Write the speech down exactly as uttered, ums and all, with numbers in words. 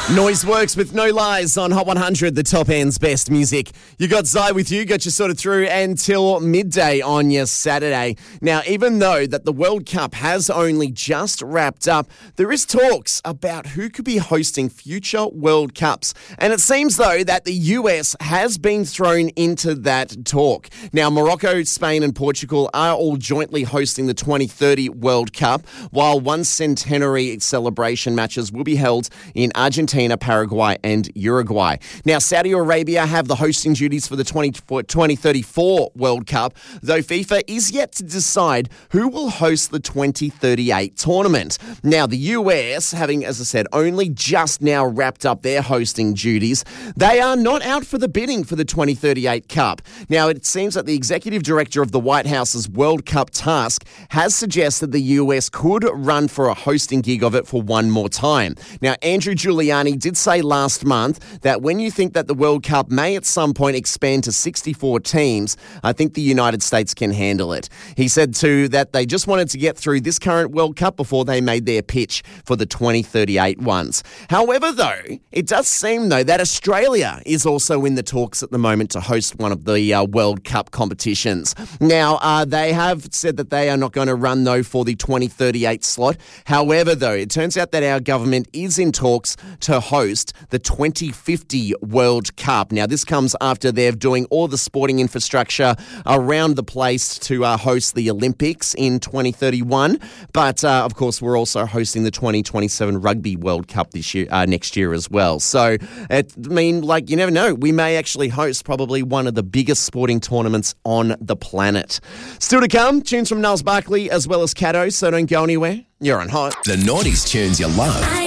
Noise Works with No Lies on Hot one hundred, the top end's best music. You got Zai with you, got you sorted through until midday on your Saturday. Now, even though that the World Cup has only just wrapped up, there is talks about who could be hosting future World Cups. And it seems, though, that the U S has been thrown into that talk. Now, Morocco, Spain and Portugal are all jointly hosting the twenty thirty World Cup, while one centenary celebration matches will be held in Argentina, Paraguay and Uruguay. Now, Saudi Arabia have the hosting duties for the twenty thirty-four World Cup, though FIFA is yet to decide who will host the twenty thirty-eight tournament. Now, the U S, having, as I said, only just now wrapped up their hosting duties, they are not out for the bidding for the twenty thirty-eight Cup. Now, it seems that the executive director of the White House's World Cup task has suggested the U S could run for a hosting gig of it for one more time. Now, Andrew Giuliani did say last month that when you think that the World Cup may at some point expand to sixty-four teams, I think the United States can handle it. He said too that they just wanted to get through this current World Cup before they made their pitch for the twenty thirty-eight ones. However, though, it does seem though that Australia is also in the talks at the moment to host one of the uh, World Cup competitions. Now, uh, they have said that they are not going to run though for the twenty thirty-eight slot. However, though, it turns out that our government is in talks to host the twenty fifty World Cup. Now, this comes after they're doing all the sporting infrastructure around the place to uh, host the Olympics in twenty thirty-one. But, uh, of course, we're also hosting the twenty twenty-seven Rugby World Cup this year, uh, next year as well. So, it, I mean, like, you never know. We may actually host probably one of the biggest sporting tournaments on the planet. Still to come, tunes from Niles Barkley as well as Kato, so don't go anywhere. You're on Hot. The nineties tunes you love.